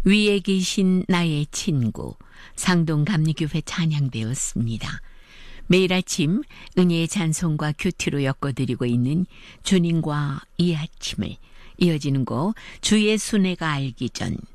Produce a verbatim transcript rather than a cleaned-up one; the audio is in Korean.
위에 계신 나의 친구 상동감리교회 찬양되었습니다. 매일 아침 은혜의 찬송과 큐티로 엮어드리고 있는 주님과 이 아침을 이어지는 곡 주의 순애가 알기 전